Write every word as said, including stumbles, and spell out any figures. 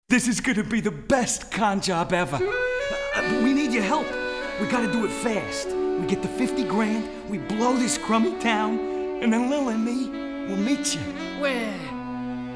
This is gonna be the best con job ever. Uh, we need your help. We gotta do it fast. We get the fifty grand, we blow this crummy town, and then Lil and me will meet you. Where?